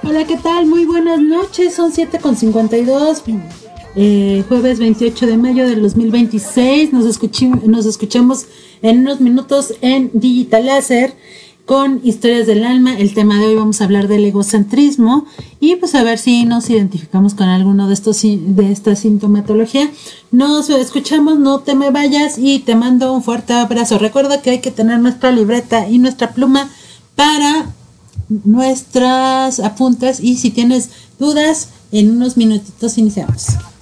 Hola, ¿qué tal? Muy buenas noches, son 7:52, jueves 28 de mayo del 2026. Nos escuchamos en unos minutos en Digital Láser con Historias del Alma. El tema de hoy vamos a hablar del egocentrismo y pues a ver si nos identificamos con alguno de esta sintomatología. Nos escuchamos, no te me vayas y te mando un fuerte abrazo. Recuerda que hay que tener nuestra libreta y nuestra pluma para nuestras apuntes, y si tienes dudas, en unos minutitos iniciamos.